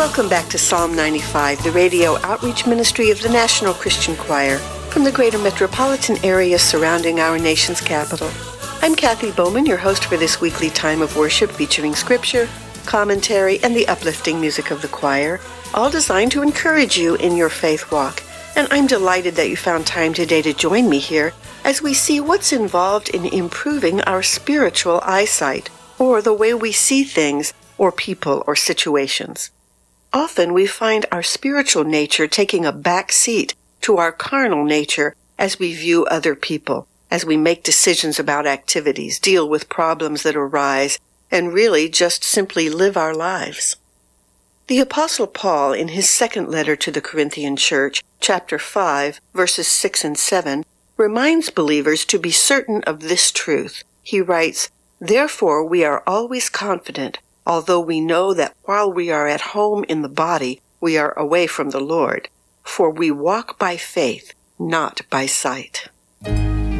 Welcome back to Psalm 95, the radio outreach ministry of the National Christian Choir from the greater metropolitan area surrounding our nation's capital. I'm Kathy Bowman, your host for this weekly time of worship featuring scripture, commentary, and the uplifting music of the choir, all designed to encourage you in your faith walk. And I'm delighted that you found time today to join me here as we see what's involved in improving our spiritual eyesight, or the way we see things or people or situations. Often we find our spiritual nature taking a back seat to our carnal nature as we view other people, as we make decisions about activities, deal with problems that arise, and really just simply live our lives. The Apostle Paul, in his second letter to the Corinthian church, chapter 5, verses 6 and 7, reminds believers to be certain of this truth. He writes, "Therefore we are always confident, although we know that while we are at home in the body, we are away from the Lord. For we walk by faith, not by sight."